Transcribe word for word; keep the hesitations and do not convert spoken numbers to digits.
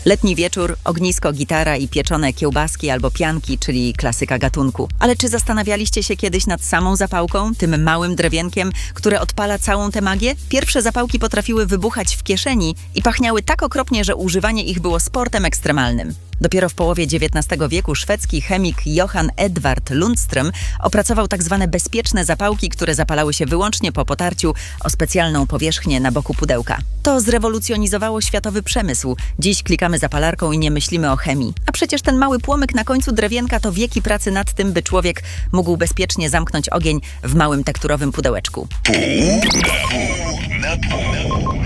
Letni wieczór, ognisko, gitara i pieczone kiełbaski albo pianki, czyli klasyka gatunku. Ale czy zastanawialiście się kiedyś nad samą zapałką, tym małym drewienkiem, które odpala całą tę magię? Pierwsze zapałki potrafiły wybuchać w kieszeni i pachniały tak okropnie, że używanie ich było sportem ekstremalnym. Dopiero w połowie dziewiętnastego wieku szwedzki chemik Johan Edvard Lundström opracował tak zwane bezpieczne zapałki, które zapalały się wyłącznie po potarciu o specjalną powierzchnię na boku pudełka. To zrewolucjonizowało światowy przemysł. Dziś klikamy zapalarką i nie myślimy o chemii. A przecież ten mały płomyk na końcu drewienka to wieki pracy nad tym, by człowiek mógł bezpiecznie zamknąć ogień w małym tekturowym pudełeczku. Pół na pół.